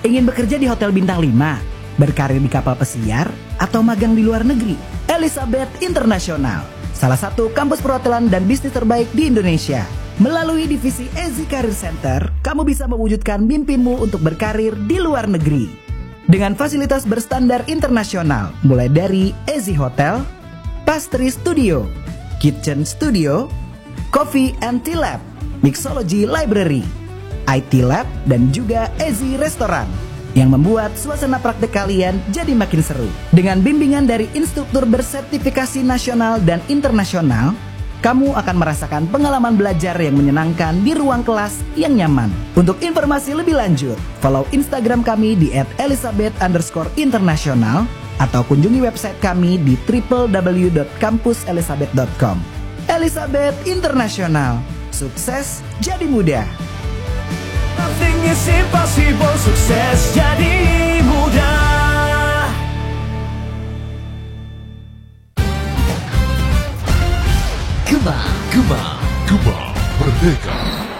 Ingin bekerja di hotel bintang 5, berkarir di kapal pesiar, atau magang di luar negeri? Elizabeth International, salah satu kampus perhotelan dan bisnis terbaik di Indonesia. Melalui divisi Ezi Career Center, kamu bisa mewujudkan mimpimu untuk berkarir di luar negeri. Dengan fasilitas berstandar internasional, mulai dari Ezi Hotel, Pastry Studio, Kitchen Studio, Coffee and Tea Lab, Mixology Library, IT Lab, dan juga Ezi Restoran yang membuat suasana praktek kalian jadi makin seru. Dengan bimbingan dari instruktur bersertifikasi nasional dan internasional, kamu akan merasakan pengalaman belajar yang menyenangkan di ruang kelas yang nyaman. Untuk informasi lebih lanjut, follow Instagram kami di @elizabeth_international atau kunjungi website kami di www.campuselizabeth.com. Elizabeth International, sukses jadi mudah. Nothing is impossible, sukses jadi mudah. Gema Merdeka.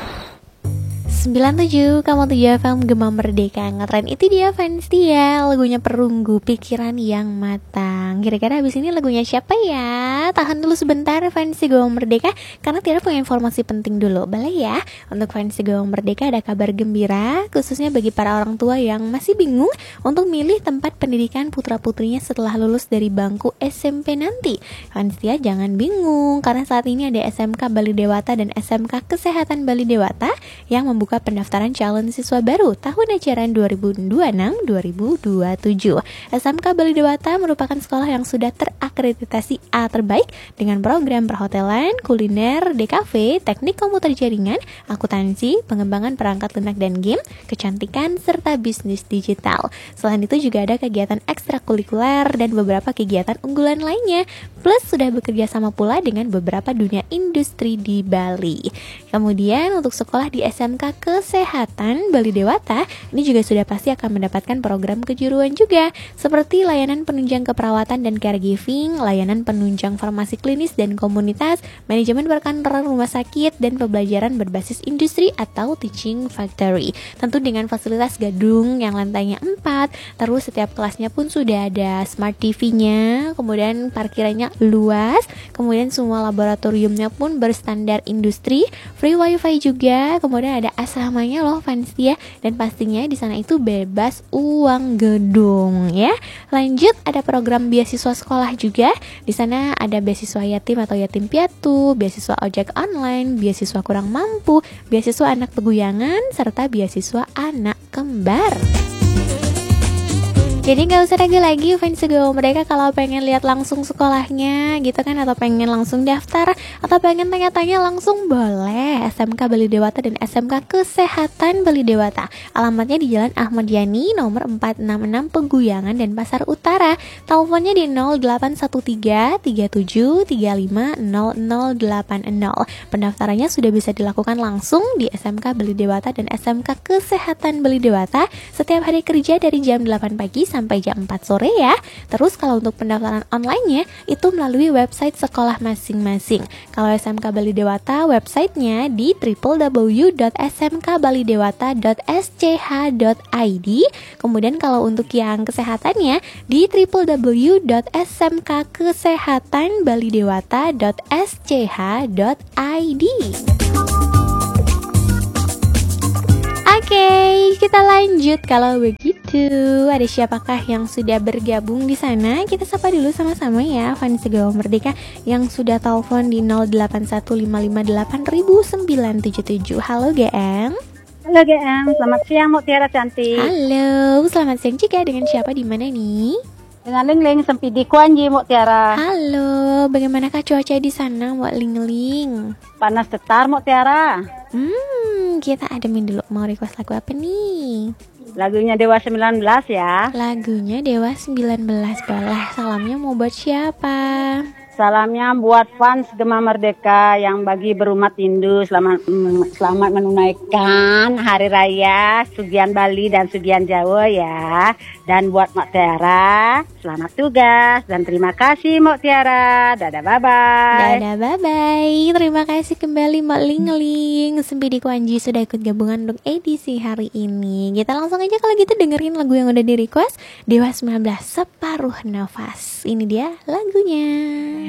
97,7 FM Gema Merdeka. Ngetren itu dia fans dia, lagunya Perunggu Pikiran yang Matang. Kira-kira habis ini lagunya siapa ya? Tahan dulu sebentar fans Gema Merdeka, karena Tiara punya informasi penting dulu. Boleh ya? Untuk fans Gema Merdeka ada kabar gembira, khususnya bagi para orang tua yang masih bingung untuk milih tempat pendidikan putra-putrinya setelah lulus dari bangku SMP nanti. Fans dia jangan bingung, karena saat ini ada SMK Bali Dewata dan SMK Kesehatan Bali Dewata yang membuka pendaftaran calon siswa baru tahun ajaran 2026-2027. SMK Bali Dewata merupakan sekolah yang sudah terakreditasi A terbaik dengan program perhotelan, kuliner, DKV, teknik komputer jaringan, akuntansi, pengembangan perangkat lunak dan game, kecantikan, serta bisnis digital. Selain itu juga ada kegiatan ekstrakurikuler dan beberapa kegiatan unggulan lainnya. Plus sudah bekerja sama pula dengan beberapa dunia industri di Bali. Kemudian untuk sekolah di SMK Kesehatan Bali Dewata, ini juga sudah pasti akan mendapatkan program kejuruan juga, seperti layanan penunjang keperawatan dan caregiving, layanan penunjang farmasi klinis dan komunitas, manajemen perkantoran rumah sakit, dan pembelajaran berbasis industri atau teaching factory. Tentu dengan fasilitas gedung yang lantainya 4, terus setiap kelasnya pun sudah ada smart TV-nya, kemudian parkirannya luas, kemudian semua laboratoriumnya pun berstandar industri, free wifi juga, kemudian ada asramanya loh fans dia, dan pastinya di sana itu bebas uang gedung ya. Lanjut ada program beasiswa sekolah juga. Di sana ada beasiswa yatim atau yatim piatu, beasiswa ojek online, beasiswa kurang mampu, beasiswa anak peguyangan, serta beasiswa anak kembar. Jadi gak usah ragu lagi fans Gema Merdeka kalau pengen lihat langsung sekolahnya gitu kan, atau pengen langsung daftar, atau pengen tanya-tanya langsung, boleh. SMK Bali Dewata dan SMK Kesehatan Bali Dewata. Alamatnya di Jalan Ahmad Yani nomor 466 Peguyangan dan Pasar Utara. Teleponnya di 0813 37 35 0080. Pendaftarannya sudah bisa dilakukan langsung di SMK Bali Dewata dan SMK Kesehatan Bali Dewata setiap hari kerja dari jam 8 pagi sampai jam 4 sore ya. Terus kalau untuk pendaftaran online-nya itu melalui website sekolah masing-masing. Kalau SMK Bali Dewata, websitenya di www.smkbalidewata.sch.id. Kemudian kalau untuk yang kesehatannya di www.smkkesehatanbalidewata.sch.id. Oke, kita lanjut kalau begitu. Ada siapakah yang sudah bergabung di sana? Kita sapa dulu sama-sama ya, fans Gema Merdeka yang sudah telepon di 0815580977. Halo GM. Halo GM, selamat siang Mbak Tiara cantik. Halo, selamat siang juga. Dengan siapa di mana nih? Dengan Ling Sempidi Kuanji Mbak Tiara. Halo, bagaimanakah cuaca di sana Mbak Ling? Panas tetar Mbak Tiara. Kita ademin dulu. Mau request lagu apa nih? Lagunya Dewa 19 ya. Lagunya Dewa 19 boleh. Salamnya mau buat siapa? Salamnya buat fans Gema Merdeka yang bagi berumat Hindu selamat menunaikan Hari Raya Sugian Bali dan Sugian Jawa ya. Dan buat Mak Tiara, selamat tugas dan terima kasih Mak Tiara. Dadah bye-bye. Dadah bye-bye. Terima kasih kembali Mak Ling-Ling Sempidi Kuanji sudah ikut gabungan untuk edisi hari ini. Kita langsung aja kalau gitu dengerin lagu yang udah di request Dewa 19 Separuh Nafas. Ini dia lagunya.